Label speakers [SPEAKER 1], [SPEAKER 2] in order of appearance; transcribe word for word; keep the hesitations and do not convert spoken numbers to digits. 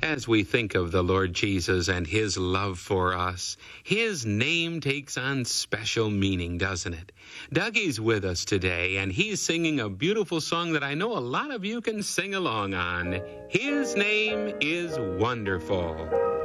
[SPEAKER 1] As we think of the Lord Jesus and his love for us, his name takes on special meaning, doesn't it? Dougie's with us today, and he's singing a beautiful song that I know a lot of you can sing along on. His name is Wonderful.